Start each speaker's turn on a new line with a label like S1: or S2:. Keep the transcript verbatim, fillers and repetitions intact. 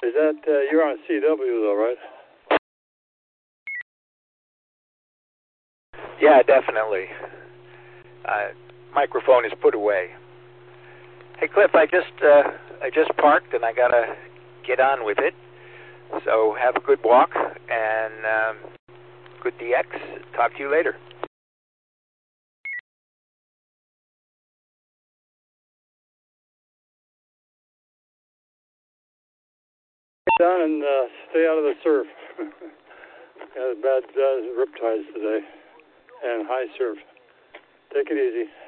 S1: Is that, uh, you're on C W though, right?
S2: Yeah, definitely. Uh, microphone is put away. Hey, Cliff, I just uh, I just parked and I gotta get on with it. So have a good walk and um, good D X. Talk to you later.
S1: Get down and uh, stay out of the surf. Got bad uh, riptides today and high surf. Take it easy.